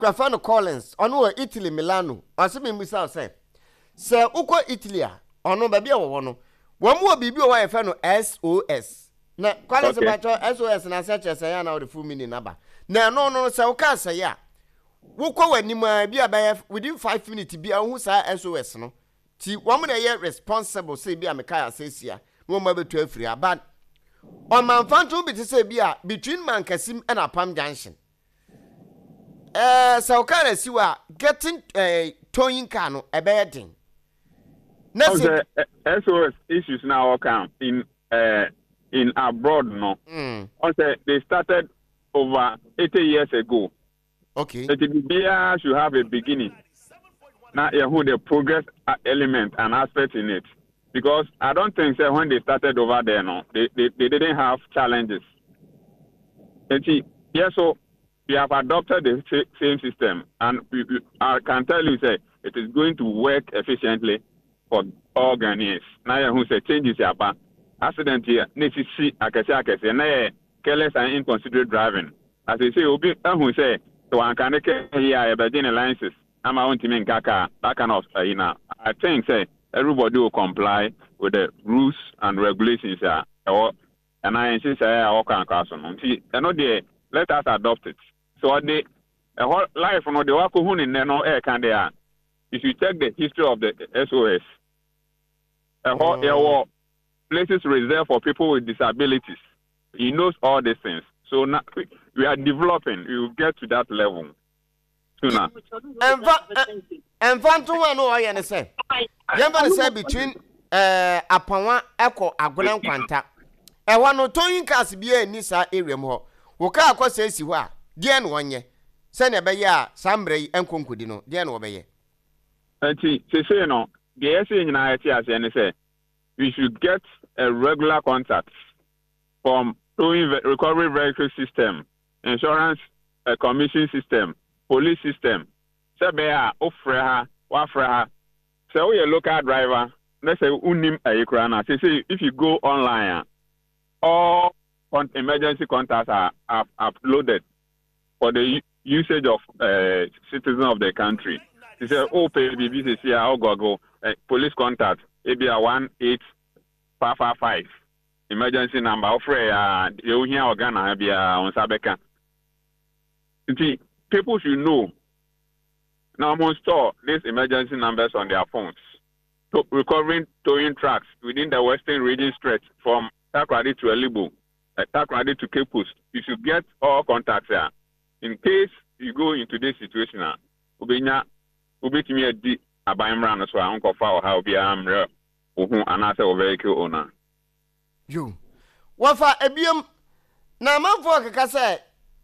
Grafano Collins ono Italy Milano asemi mbisa se ukọ Italy a ono ba bia wo no wo mu obibi o wa efe no SOS na Collins ba SOS na se chese ya na o full meaning naba na no se wo ka se ya wukọ wanim a bia ba within 5 minutes bia hu sa SOS no ti wo mu na ye responsible say bia me ka asesia no ma betu afiri aba on man fanto bi te say bia between Mankasim and Apam Junction so can see wa getting towing car no ebedin. SOS issues now come in abroad no. Also they started over 80 years ago. Okay. The BBR should have a beginning. Now you the progress element and aspect in it. Because I don't think that when they started over there no, they didn't have challenges. And see, so we have adopted the same system, and I can tell you that it is going to work efficiently for all Ghanaians. Now, who say changes about accident here, necessary, careless and inconsiderate driving. As they say, who say, so I can here about alliances. I'm a to mean kaka that kind of I think say everybody will comply with the rules and regulations and I insist all can castle. See, let us adopt it. So the whole life no the work who in no air can they are. If you check the history of the SOS, there were places reserved for people with disabilities. He knows all these things. So now we are developing. We will get to that level sooner. And Fantua no I understand. Yamba say between Apawa Echo Agolan Kwanta. E wano towing cars bia ni sa area mo. Wo ka akwasa esi ho a die na wonye se na be ya sambre enkonkodi no die na wo be ye anti say no the say nyina ati ase ne say we should get a regular contact from towing recovery vehicle system, insurance commission system, police system. Say be a ofre ha wa fre ha say we a local driver let's say unim ayekra na say if you go online all emergency contacts are uploaded for the usage of citizens of the country. They say, oh, BBC, go, police contact, ABR 18555, emergency number, offer, you hear organ, on Sabeka. People should know. Now, must store these emergency numbers on their phones. So, recovering towing trucks within the Western region stretch from Takrady to Elibo. Takrady to Cape Coast, you should get all contacts there. In case you go into this situation, ubenya ubetimi adi abayimra no so anko fa o ha obi amre ohun anase o vehicle owner. You. Wafa ebiem na manfo kaka say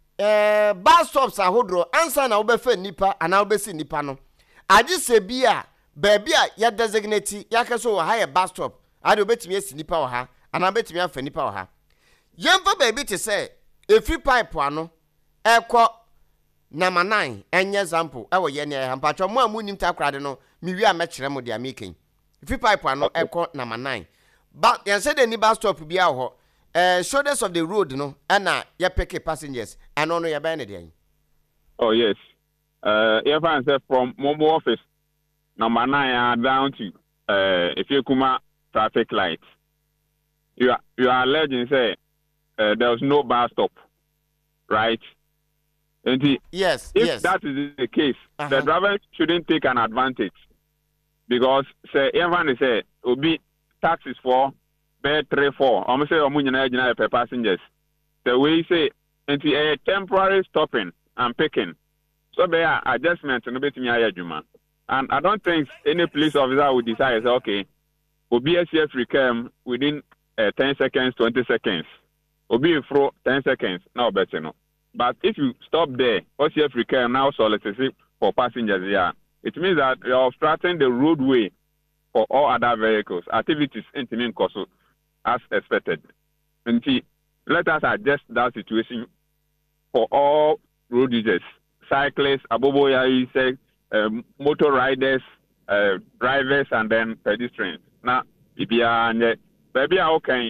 bus stops ahodro ansa na obefa nipa ana obesi nipa no. Agi se bia baby a ya designate yakaso wo ha bus stop. Ade obetimi esi nipa wo ha ana obetimi afa nipa wo ha. Yemfa baby to say a free pipe ano eko number 9 enye example ewo ye ne hampacho mo amunim takrade no miwi a mekere mo dia making free pipe ano eko number 9 but yan say the ni bus stop bia ho shoulders of the road no na ye pick passengers and no ye ban dey. Oh yes, if I say from Momo office number 9 down to Ifekuma traffic light, you are alleging say there was no bus stop, right? And yes, that is the case, the driver shouldn't take an advantage because say everyone say obi taxes for bed 3-4. I'm say omunyina per passengers. The way say into a temporary stopping and picking. So there are adjustments no betimi ayadwuma. And I don't think any police officer would decide say okay, obi SCF recam within 10 seconds, 20 seconds. Obi for 10 seconds, now better no. But if you stop there, OCF recam now solicit for passengers here, it means that you are obstructing the roadway for all other vehicles, activities in Koso as expected. And let us adjust that situation for all road users, cyclists, aboboya, motor riders, drivers, and then pedestrians. Now, if you are maybe okay.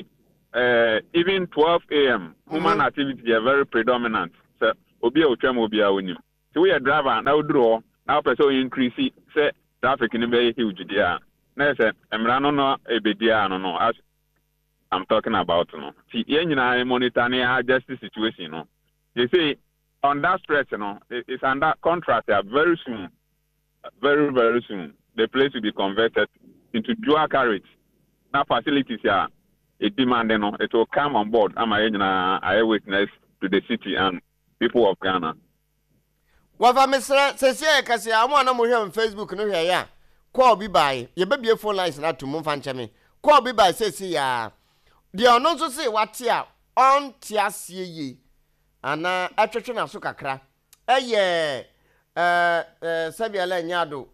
Even 12 a.m. human activity are very predominant. So, obi a uchem obi a unim. we a driver now draw now person increase say traffic in very huge there. Now say no a bit no as I'm talking about no. See, I monitor near justice situation no. They say on that stretch it's under contract very soon, very very soon the place will be converted into dual carriage. Now facilities are a demand it will come on board. I witness to the city and people of Ghana. Wafa Mr. Sesia Kasi, I want to on Facebook no here ya. Call be by your baby phone lines not to move and chame. Call be by says ya. The unknown say what ya on tia see ye. And attraction of Sukakra. Sabia Lanyado.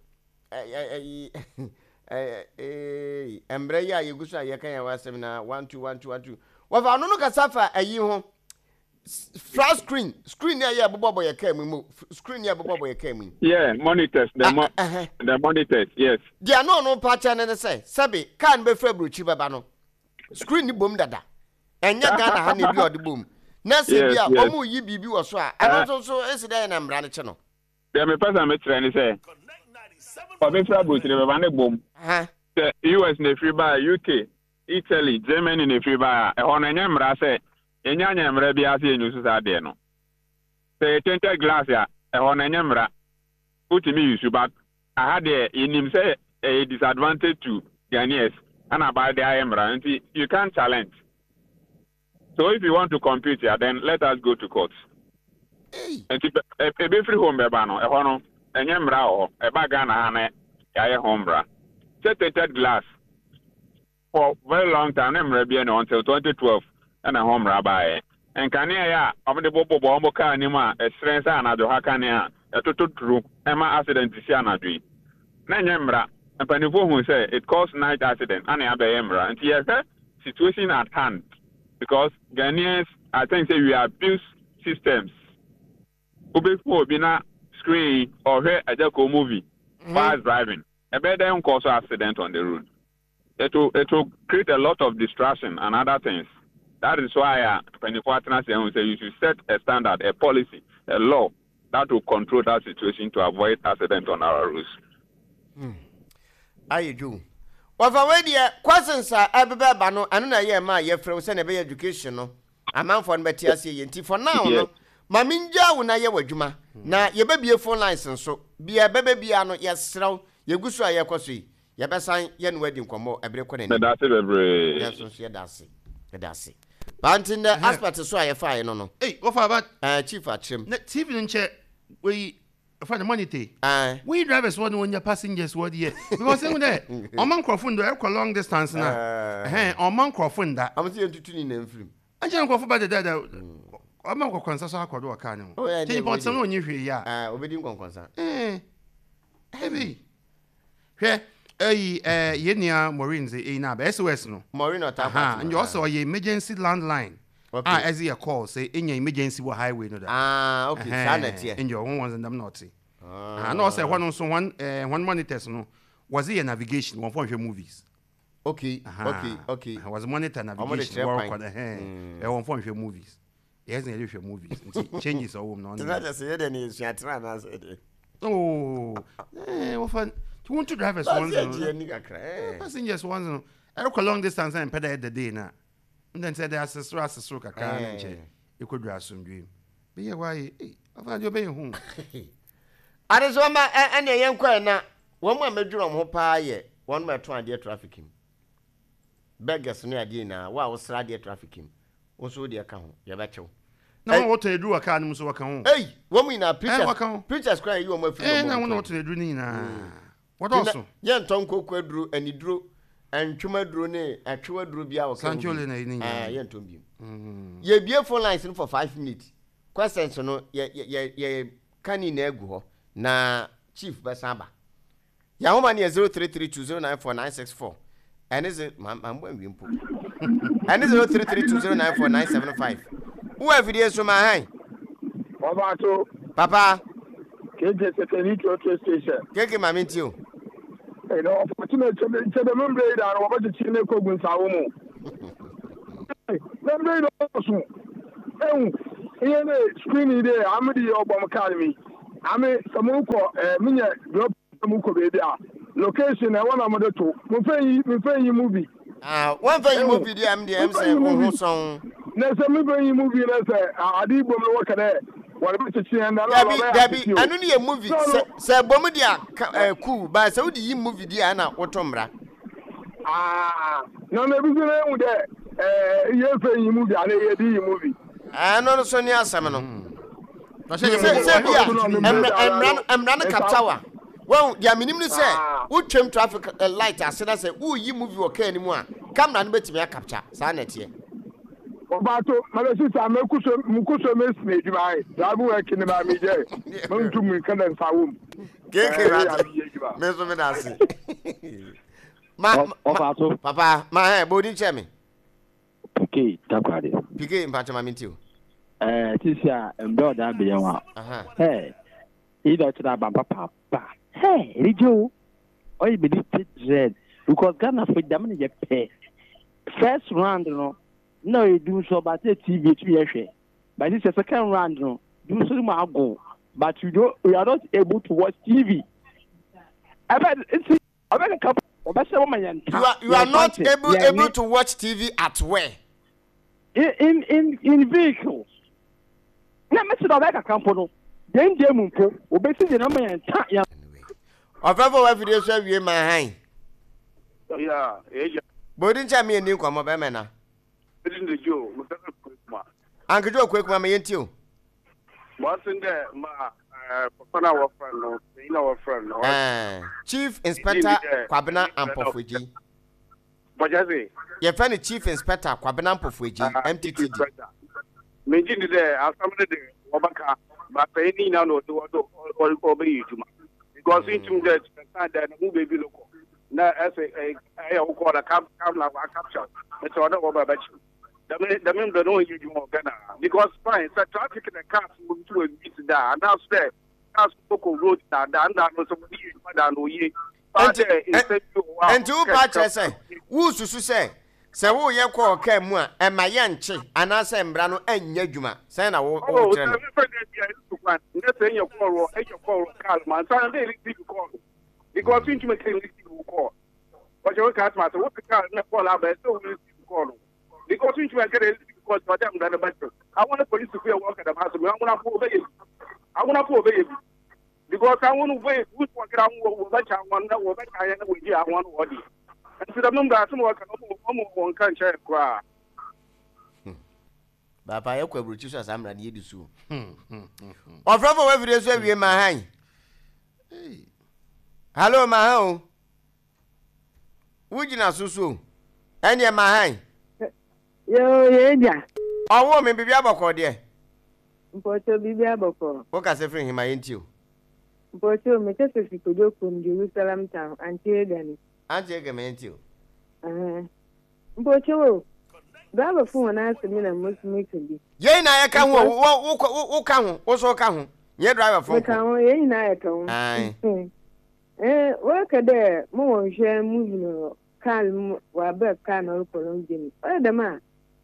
Embreya Yugusa Yakaya was seminar 12122. Wafa no Kasafa a ye home. Flat screen yeah bobo you came screen yeah bobo you came yeah monitors the monitors yes they are no patch and say sabi can be February chiba no screen the boom dada and ya Ghana ha na bi odi boom na say bia omo yi bibi wo so a and so esi dey na mra ne che no dem me person me try ni say for me February chiba ba ne boom the US na free by UK Italy Germany na free by e ho na nya mra say Enyanya mra bia se enyu susa de no. Say tinted glass ya e ho na nyamra. Utimi use but I had in say a disadvantage to Ghanaians and about the IMRA and you can't challenge. So if you want to compete here, then let us go to court. And if be free home bebano, e ho no enyamra o e ba Ghana ha na ya homebra. Say tinted glass for very long time emra bia no until 2012. And a home rabbi. And Kania, of the Bobo Bombo Kanima, a strength and a Dohakania, a total true, Emma accident is Yanadri. Nanyambra, a penifo who say it caused night accident, and Emra, and here situation at hand. Because Ghanaians, I think, say we abuse systems. Before Bina screen or hear a Jaco movie, fast driving, a better cause accident on the road. It will create a lot of distraction and other things. That is why when you say you should set a standard, a policy, a law that will control that situation to avoid accident on our roads. I do. Well, for where the questions are, I be bano, and na ye ma ye from send a education no. A man for Metiasi for now no. Maminja una ye wajuma. Na ye be a phone license so be a baby biano yes srow ye guswa ye kwasui. Ye be sign yen wedding komo ebre kone. That's it every. Yes, so that's it. But in the aspect so I fire no. Hey, what about Chief Achim? TV in check we for the money we drivers one when your passengers were here because there on man crofund do long distance na on man crofund that I'm seeing to tune in film. I just go for by the dead on man concern so akodo aka ni o tin point some onye hwe ya obedi concern heavy hwe yenia Maureen's na ba SOS no Maureen Otapa and you also your emergency landline as a call say in your emergency highway no that okay sanet here in your ones and them not and also one monitors no was it a navigation one for movies okay was monitor navigation work on one for movies yes na your movies changes all no that say then is yatra na say what you want to drive us once passengers once I walk a long distance and pedal the day now and then said there's a stroke you could drive some dream be why I found your bay home Arizona and a young na one more major on Hopa ye one more 200 trafficking beggars near dinner while was radio trafficking also the account your betcha. No, what to do a can so account. Hey, woman, preachers cry you on my friend. I want what to do Nina. What also? Yan Tonko Quadru and he drew and Chuma drone a Chua drew Bia or Sanjolin. Yan Tombi. Ye be a phone line for 5 minutes. Questions no, ye can in ego na Chief Basaba. Ya woman is 0332094964. And is it, I'm going to improve. And is 0332094975. Who have videos from my hand? Papa. KJ Secretary to station. Keke mami tio. You know, opportunity to the member and what the Chile Cogun Sawomo. Member also. Here screening there, I'm the Obama Academy. ame samuko minye drop samuko baby location e wona mo de to mo fe yi movie one for you movie dey am dey am say ho son na se me be yi movie na se adi bom no work there what be chichi and na Dabi anu ne movie se bom dia cool ba se wodi yi movie dia na wotomra no na bi na hu de ye fe yi movie ana ye di yi movie no so ni asem no se bia emra na kaptawa well dia minim ni say wotwem traffic light asena say wo yi movie wo ka animu a camera no betimi a capture sa na tie obato malesi sa mukuso mesme djumai dabu work ni ba mi je montu mu kana nsawum keke meso me dasi obato papa ma body chemi pk takwade pk mpacha ma minti o tisia embe da be yan wa either to that papa Rijo, I believe it's because Ghana for them in the first round, no, you do so, but TV to be but this is second round, do so go, but you are not able to watch TV. You are not able to watch TV at where? In vehicles. Let me see the back company. Then Jemunko, obey the number and time. Of ever video show you my high. Yeah, but didn't tell me a new come of Emena. Didn't the Joe? Uncle Joe, quick, mamma, ain't you? What's in there, my our friend, in our friend, Chief Inspector Kwabena and Pofwiji. But I say, your friend, Chief Inspector Kwabena Pofwiji, MTT. Mentioned there, I'll come to the Obaka, but any now no do obey you. Because into that that move baby local. Now as a call a capture. It's all over but the men don't know you more Ghana. Because fine, so traffic in the cars move to a meet there and now stay cars local road that was a ye. And two patches say, who say, say, who ye call came one and my yanchi and I say, Brano and Yajuma, Sana. Let's say your call, Calman. So they receive call because you make a call. But your cat master, what the car call out, so we receive call because you make a call for them than a better. I want the police to be work at the house. I want to obey because I want to wait. Who's working out? I want body. And to the number of some work one can't share cry. Papa, you could reach us. I'm not here to sue. Or from every day, so we my high. Hello, my home. Would you not so? And you're my high. Yeah. I want me to be able to dear. But to be able to. What can I say him? I ain't you. But to me, just if you could go from Jerusalem town and tell them. I'm taking me into you. But you. Baba phone ask me na most make be. Ye na ya ka ho wo ka ho wo so ka ho. Ye driver phone. Ka ho ye na ya ka ho. Ai. Wo ka de mo won hwe movie no car wa be car no ko lo jini. O de ma.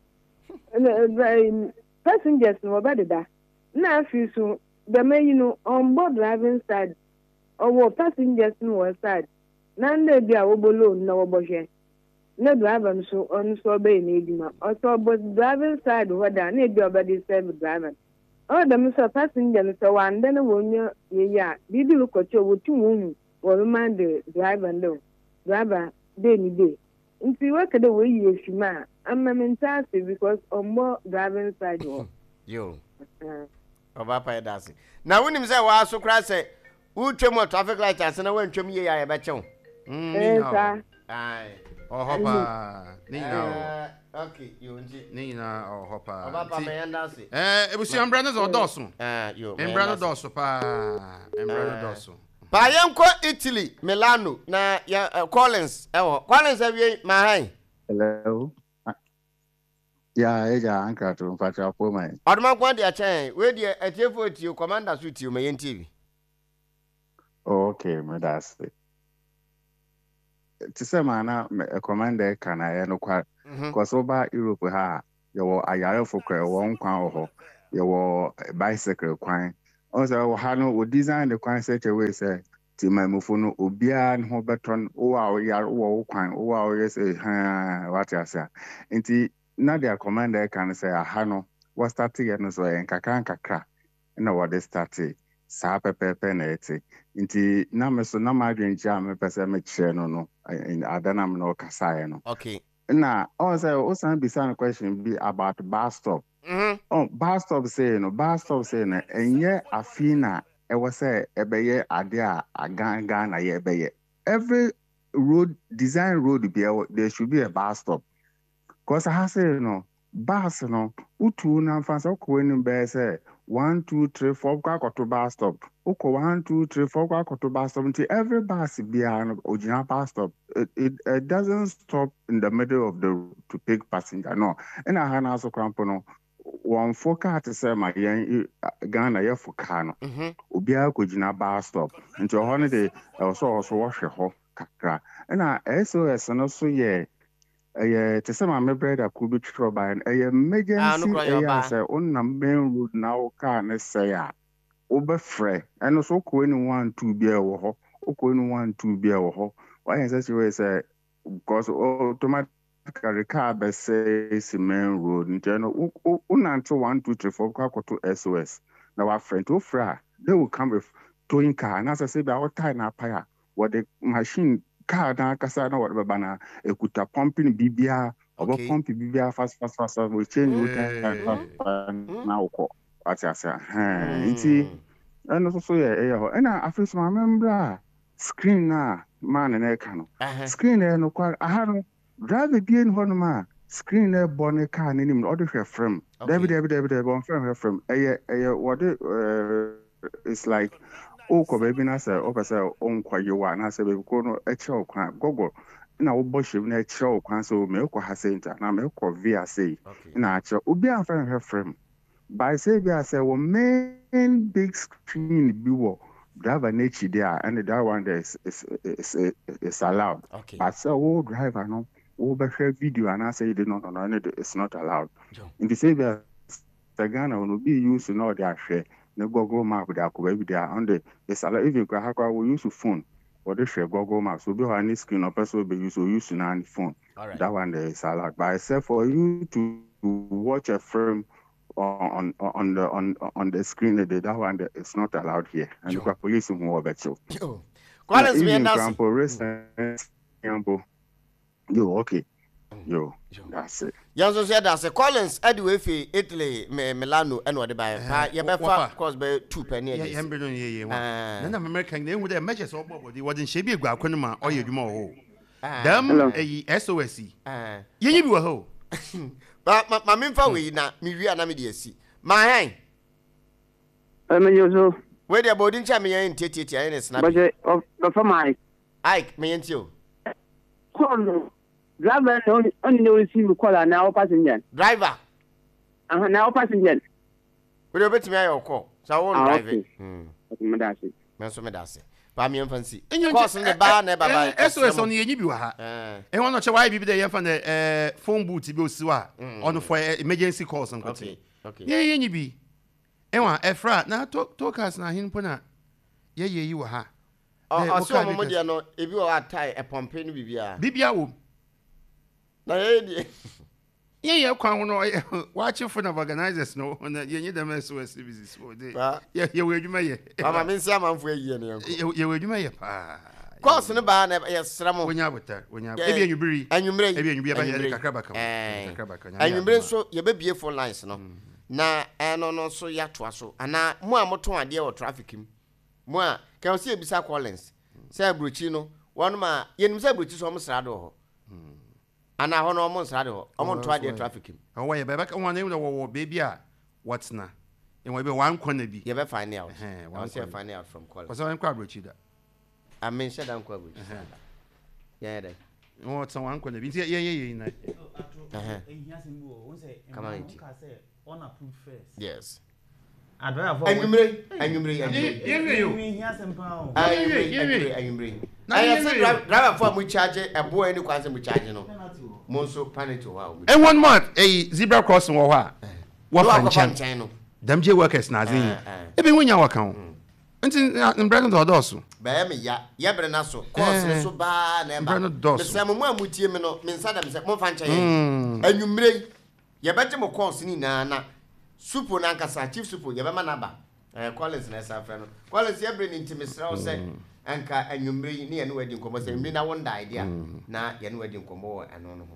Passengers no ba de da. Na afi so the me on board driving side. Or passengers no side. Na nde bia wo bolo na wo bo hwe. No driver so on so be na also but driving side whether na be obedi serve driver all them so passenger so one then wonyo ya bibi ko cho wotu wonu wo man the driver no driver dey ni dey nti we kede we yi efima amamenta because on more driving side wo yo oba pa edase na wonim say wa so kra say utwem traffic light ase na wantwem ye ya be chew ai Ohopa, Nina. Okay, you Nina or Hopper. Oba me andase. It was your brother's or Dawson. You. Brother Dawson, pa. Brother Dawson. Pa yanko Italy, Milano, na ya Collins. Collins have you my high. Hello. Yeah, Uncle to Patrick for my. Odman kwandi a chen, we dey atefo ti commander suit you me TV. Okay, me that's it. To say man a commander can I no kwa cause over Europe ha you ayare for kra won kwan ho you bicycle kwan Also, Hano would design the coin such a way, say, to my mufuno, Obia and Hoberton, or yar or coin, or yes, what I say. Inti, Nadia commander can say, Hano, was starting and so and Kakan na wɔde starte saa pɛpɛɛpɛ na ɛte nti na me so na madwen gya a mepɛ sɛ mekyerɛ no adanam na ɔkasaeɛ no okay na ɔn sɛ wosan bisa no question bi about bus stop bus stop say no ɛnyɛ afei na ɛwɔ sɛ ɛbɛyɛ ade a agangan na yɛ ɛbɛyɛ every road design road bi there should be a bus stop because ha say no bus no utu na mfansa ko ni be say 1 2 3 4 kwa to bus stop uko 1 2 3 4 kwa to bus stop until every bus bia no original bus stop it doesn't stop in the middle of the road to take passenger no and I ha na so krampo no one foka to say my Ghana ya foka no obia ko gina bus stop until holiday also wo hwe ho kakra and SOS no so ye to say my brother could be trouble by an emergency say on the main road now can say overfree and also going 1 2 be a ho going 1 2 be a ho why is that say because automatically car be say main road no until 1 2 3 4 kwa to SOS now our friend to fra they will come with towing car and as I say about time na paya what the machine car na kasa na whatever bana ekuta pumping bibia obo pump bibia fast we change na uko what I say nti and so yeah na afis ma member screen na man na eka no screen no kwa aha no drive bi en hono ma screen na bone car na nim no de hwe frame David on frame what it's like ko baby na say o pese on kwaye wa na say baby ko no e che kwan gogo na wo bo shim na e che kwan so me ko ha center na me ko via say na che obi an friend frame by say be say wo main big screen bi wo driver na chi there and that one there is allowed but so wo driver no wo be share video and I say no it's not allowed in the say be the Ghana no be use no dey share the Google map that could be there on the even we use a phone or the share Google Maps. So be on any screen or person be use an phone. That one is allowed. But except for you to watch a film on the screen, that one is not allowed here. And the police who more about you. Okay. Yo, that's it. Yanzo said that's a Collins anyway fi Italy Milano and what buy you better cost by 2 penny yeah na American they would measures up body wasn't she be gwa kwanuma or you dwuma ho them SOS ye bi wo ho but my memfa we na me wi na me de asi my hen me yoso we dey body ncha me yan tietie yan snap but for my Ike me yan tio driver only receive call now passenger. Driver. Now passenger. We don't bet me your call. So I won't drive it. Medasi. Menso medasi. Ba me fancy. Course in the bar na baba. SOS on ye bi wa ha. E won no che why bi dey fa na phone booth bi osiwa on for emergency calls on kote. Okay. Ye nyi bi. E wa efra na talkers na hin po na ye yi wa ha. Aso mo dia no e bi wa tie e pompe no bibia wo na ye kwan no watch for the organizers no na ye dem SOS business for dey ye we adwuma ye mama me nsia manfo ayi ne ye we adwuma ye pa course no ba na ye sramo wonya ebi anwumre ba ye kakrabaka anwumre so ye be bie full lines no na no so ya toa so ana mo a moto ade o traffic mo a kan se ebisa Collins say brochi no won ma ye nim say brochi so mo srado ho ana hono mo nsrade ho omo nto ade traffic ho wa ye be ka won na wo baby a what's na e wo be wan kona bi ye be find out wan say find out from Collins because wan kwa brochi da I mean said am kwa brochi yeah dey what's wan kona bi ye na come on on approve first yes Anwumre I said driver for mu charge a boy any kwanse mu charge no mo so panic to wa and 1 month zebra crossing wo ha wo fa nchan them J workers na zin ebe wonya waka ho nti mbrano do doso ba me ya bre na so course ne so ba na ba me se mo amutie me no me nsa da me se mo fa nche ye anwumre ye beje mo course ni na supo na nkasa chief supo ye be ma na ba Collins na sa frɛ no Collins ye bre ni ntimi sra wo se anka anwumre ni ye no wadi nkomo se anwumre na wonda idea na ye no wadi nkomo ano no ho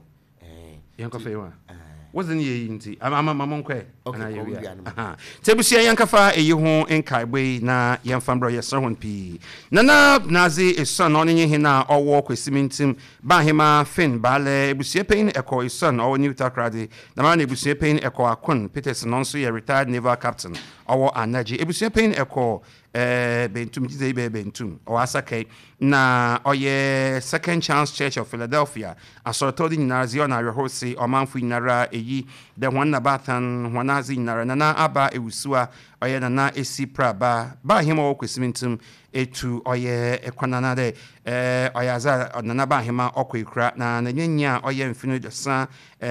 yanko fewa wasn't ye inti amamon kwe na ye wi tebusia yankafa eyi ho enkaibwe na yemfambro ye sahon pi nana nazi eson onye he na owo kwesimintim ba hema fin bale ebusia pain eko eson owo new takrade na ma na ebusia pain eko akon Peterson nonso ye retired naval captain owo anaji ebusia pain eko bentum jize be bentum o asake na oye Second Chance Church of Philadelphia asortodi nyinazio na rehosi omanfu nyinara eyi de hwanna batan hwanazi nyinara na aba ewusua oye na esi praba ba hima okwesimintum etu oye ekwanana de oyaza na ba hima okwekura na nyanya oye mfinu desa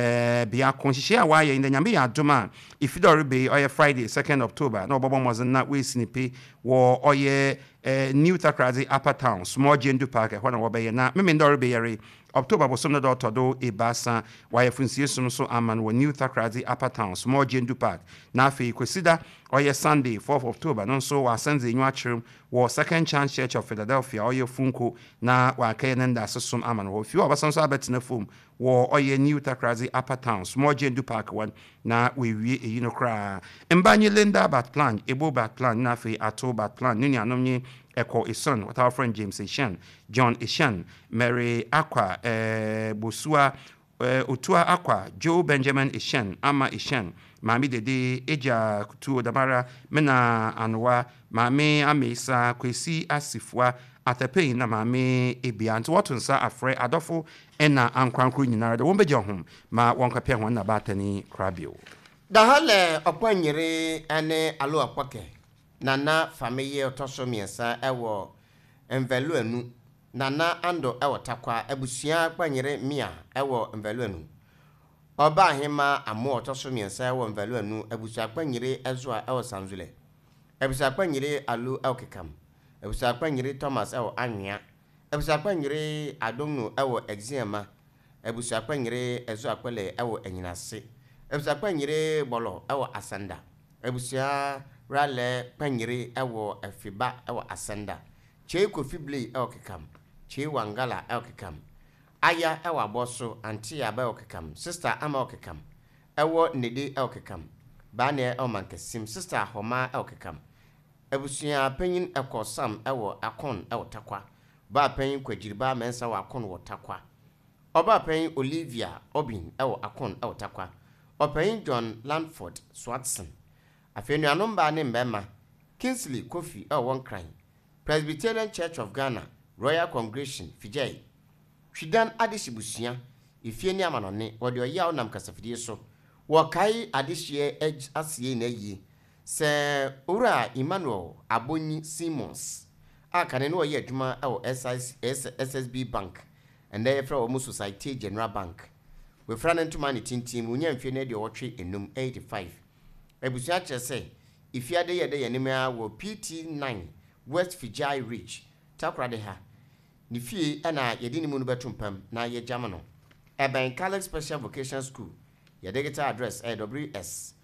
bia konhihye a waye nda nyame ya adoma ifidorebe oye Friday 2nd October na obobo mozen na we sinipe wo oye New Takrade Upper Town small Jendu Park hwana wobe na meme ndorebe yare October bosom na do todo ebasa waye funsie sum so aman wo New Takrade Upper Town small Jendu Park na afi kwesida oye Sunday 4th October no so wa senze nyu achirem wo Second Chance Church of Philadelphia oye funko na wa kayenenda sum aman wo fi obasan so abetina fom wo oye New Takrade Upper Town small Jendu Park one na we kra mbanye Linda bat plan ebo bat plan na afi ato bat plan nuni anomnye Eko Eson, what our friend James Eshan, John Eshan, Mary Aqua, Bosua, Utua Aqua, Joe Benjamin Eshan, Ama Eshan, Mami Dede, Eja Kutu Damara, Mena Anwa, Mame Amesa, Kwesi Asifwa, Atape na Mame Ebiant, Watunsa Afre Adolfo, Ena Ankwankru Ninara, the Wombe Johum, Ma Wankapia Wana Batani Crabio. Dahale Opanyere ane Alo Apake. Nana family otoso miensa ewo envelu enu nana ando ewo takwa ebusia kwanyere mia ewo envelu enu oba hima amo otoso miensa ewo envelu enu ebusia kwanyere ezoa ewo sanzule ebusia kwanyere alu ewo kekam ebusia kwanyere Thomas ewo anwea ebusia kwanyere adonno ewo exema ebusia kwanyere ezoa kwele ewo enyinase ebusia kwanyere bolo ewo asanda ebusia rale panyere ewo efiba ewo asenda che kofible ewo kekam che wangala ewo kekam aya ewo aboso anti aba ewo kekam sister ama ewo kekam ewo nede ewo kekam bane ewo mankesim sister homa ewo kekam ebusuya panyin ekosam ewo akon ewo takwa ba panyin kwagiriba mensa wa akon wo takwa oba panyin Olivia Obin ewo akon ewo takwa opanyin John Lanford Swatson afenu anomba ne mbema Kingsley Kofi won cry Presbyterian Church of Ghana Royal Congregation Fijay Twidan adesibusia ifie ni amanone wode oya onam kasafidie so wo kai adehie asie na yi se ora Emmanuel Abonyi Simmons akane no oya adwuma SSB Bank and they fra wo Society General Bank we fra ne ntuma ne tintim unya mfie na de wotwe enum 85 ebusia chese ifiade yede yenimia wo PT9 West Fijay Ridge Takrade ha ni fie ana yede ni mu no betumpam na ye jamano Eben Calix Special Vocational School yede geta address AWS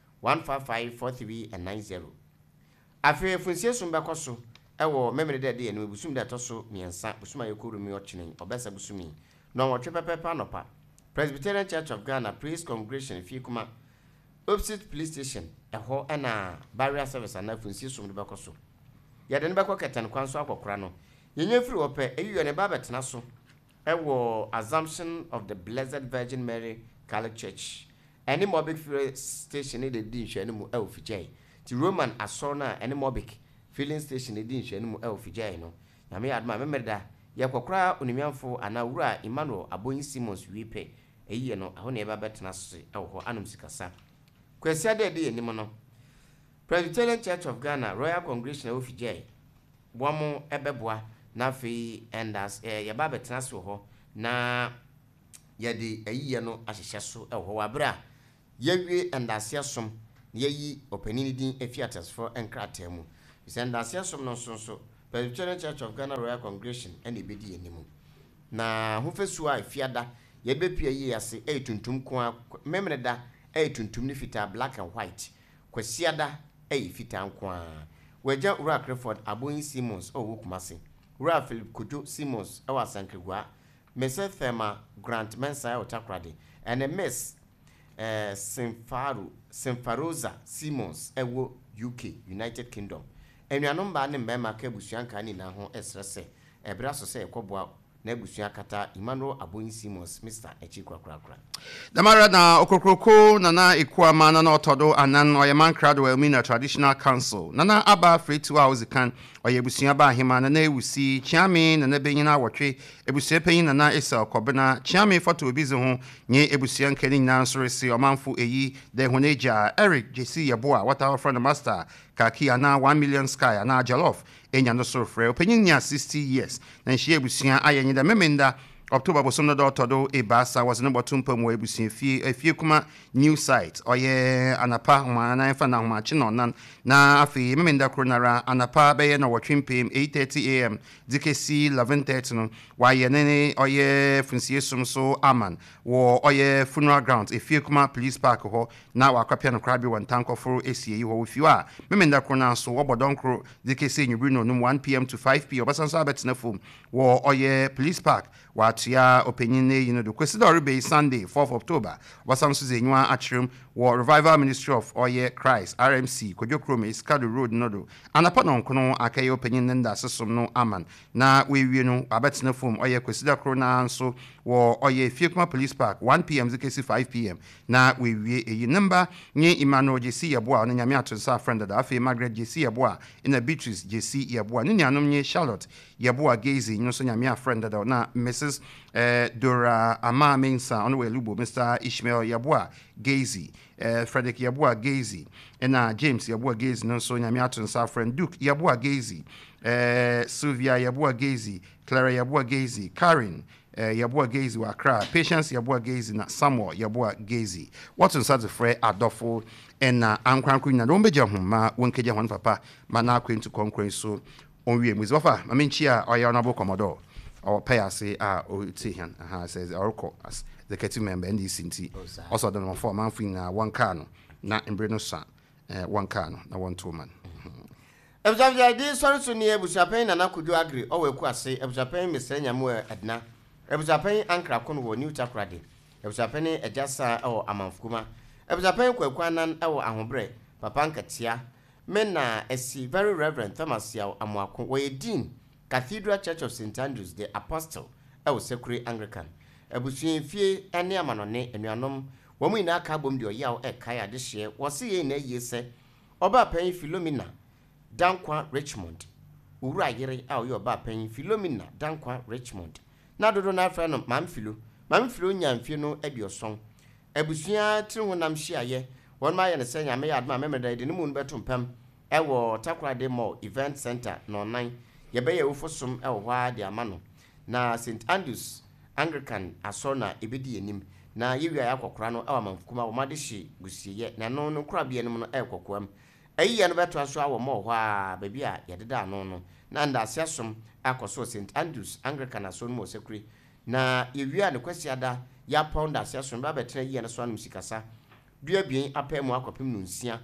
1554390 afi funsie sumba koso ewo memere de ye no busum de toso miensa busuma yekuru mi ochinen obesa busumi no wo twepepepa nopa Presbyterian Church of Ghana Praise Congregation fie kuma opposite police station eho na barrier service na funsi sum de bekoso ya de ne beko keten kwanso akokora no yenye firi ope eyiyo ne ba betena so ewo Assumption of the Blessed Virgin Mary Catholic Church any mobic fuel station de di nhwani mu Fijay ti Roman asona any mobic filling station de di nhwani mu Fijay no nyame adma memeda ye kokora onimianfo ana wura Emmanuel Abonyi Simmons wipe eyiye no aho ne ba betena so ewo anum sikasa kwesi ade de enim no Presbyterian Church of Ghana Royal Congregation of Fijay bomo ebeboa na fe endas ye ba betena so ho na ye de ayiye no ahyehye so ho wabra ye wie endas yesom Ye opening din Efiatas for Enkratemu. We send us yes from no so. Presbyterian Church of Ghana Royal Congregation and the BD anymore. Na who first why Fiada, ye be pia ye as a tuntum kwa memreda, a tuntum ni fita black and white. Kwesiada, a fita kwa. Weja Ura Clifford, Aboin Simmons, or Wookmasi. Ura Philip Kujo Simmons, our Sankigua. Mese Thema Grant Mensa Otakradi, and a Miss Simfarosa Simmons, Ewo UK, United Kingdom. And your number and member Kebusianka ni na ho esrese. Ebraso se ekobwa na Busiakata Emmanuel Aboin Simmons, Mr. Echikwa Krakra. Damara na okokroko nana ikuama na otodo anan oyeman crowd will mean a traditional council. Nana aba free 2 hours kan oyebusia ba hima na ewusi chiame na benyina wotwe ebusia peyin na esa okobena chiame foto obizi ho nye ebusia nkani na nsoresi omanfo eyi de honeja Eric JC Yeboa water from the master kaki ana 1 million sky ana jollof enya no so frɛ opanyin nya 60 years na nhye ebusia ayenye da memenda October bosono do todo ebasa was no botumpa mu ebusia fie kuma new site oye anapa ma na fa na ma chi no na afi memenda kronara anapa be ye na wotwempem 8:30 am dikesi 11:30 no wa ye ne oye funsie sum so aman wo oye funeral ground efie kuma police park ho na wa kwapia no krabi won tankoforo esie yi ho fiu a memenda krona so wo bodonkro dikesi nyubri no 1 pm to 5 pm obasanso abetina fom wo oye police park wa tia opinion ne do kwesido be Sunday 4th October wasamso zenywa achirem wo Revival Ministry of Oye Christ RMC Kojokrom Iskadu Road nodo anapa no nkono akaye opinion nda sesom no aman na wewie no abetina fom oye kwesido krona nso wo oye Fiekuma Police Park 1 pm zikesi 5 pm na wewie eyi number nye Emmanuel JC Yeboa na nyame atonsa friend da afi Margaret JC Yeboa ina Beatrice JC Yeboa ne nuanom nye Charlotte Yeboa Gezi nso nyame friend da na Mrs Dora Ama Mensa on we lubo Mr. Ishmael Yeboa Gezi Frederick Yeboa Gezi na James Yeboa Gezi nso nyame atonsa friend Duke Yeboa Gezi Sylvia Yeboa Gezi Clara Yeboa Gezi Karen Yeboa Gezi wa Accra Patience Yeboa Gezi na Samuel Yeboa Gezi what's inside the fray adofo na ankranku na do beja ho ma wonkeja ho papa ma na akwentu konkren so onwie muzofa ma menchia oya na bo komodo or pay us o tihan says orko as the keti member NDC nti also the for man fin na one car no na embreno sa one car no na one two man Ebusapɛn di sɔre so ni ebusapɛn na nakudu agri ɔwɔ eku ase ebusapɛn mesenya mu edna ebusapɛn ankra kono wɔ new takrade ebusapɛn ejasa ɛwɔ amanfukuma ebusapɛn kwakwanan ɛwɔ ahobre papa nkatia mena esi very reverend Thomas Yaw Amoako wɔ dean Cathedral Church of St Andrews the Apostle ɛwɔ Sekure Anglican ebusuan fie ɛne amanone enuanom wɔn mu ina ka bom de ɔyaw ɛkae adehye wɔse yɛ na yese ɔba pɛn Philomena Dankwa Richmond Ura yere a ɔyɛ ɔba pɛn Philomena Dankwa Richmond na dodo na afra no mamfilo nyamfie no aduoson abusuan tiri honam hyiaye wɔn ma yɛ ne sɛ nyame yɛ adoma memeda de ne mu no beto mpam ɛwɔ Takoradi Mall Event Center no nan yɛbɛyɛ wofosom ɛwɔ hɔ de ama no na St Andrews Anglican asɔna ebedi enim na yewia yakɔkora no ɛwɔ manfukuma wɔ made hye gusiye na no kora bia no ɛkɔkoam ayi no beto aso awɔ mɔ hɔ a baabi a yɛdeda ano no na nda asiasom akɔso St Andrews Anglican asɔno mo Sekure na yewia ne kwasiada ya pound asiasom ba betra yi ne so anum sikasa duabien apemu akɔpem no nsia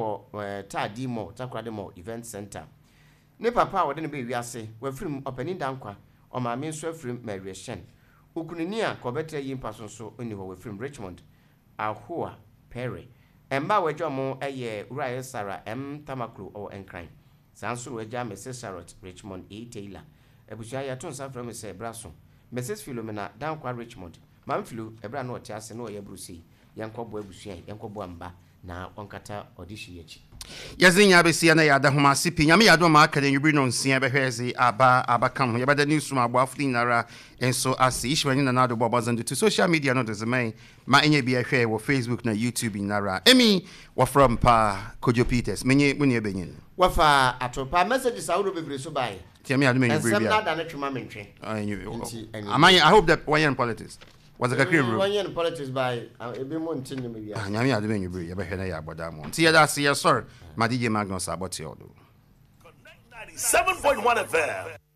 ɛwɔ Takoradi Mall Takoradi Mall Event Center ne papa a wɔde ne be wiase wafirim opani dankwa ɔmaame nso afirim Marieshen okunini a kɔbetra yi mpaso so oni hɔ wafirim Richmond Ahoa Perry emba wagya mo ɛyɛ Uriah Sarah Tamakro or Enkran sanso wagya Mrs. Charlotte Richmond Taylor ebusua ya ton safra me se braso Mrs. Philomena Dankwa Richmond mamfilo ebra na ɔte ase na ɔyɛ brusi yankɔbo ebusua yankɔbo amba na onkata odishi yechi yazinya besia na yada homa sipi nyame yado ma aka den yubri no nsia behweze aba kam yabada news ma abo afli nara enso ase ishwani na nado bobo zandu to social media no dezemai ma enye bi ehwe wo Facebook na YouTube nara emi wa from pa Kojo Peters menye muni ebenyin wafa atopa messages awuro bebre so bai tiami adu menye bibia ensem na da na twema mentwe I hope that why in politics was a kakri room. One year in politics by a bit more than me. Nyami adu menyu bri, yebe hene ya boda mo. Nti yeda see sorry, ma DJ Magnus Abotiodo. 7.1 FM.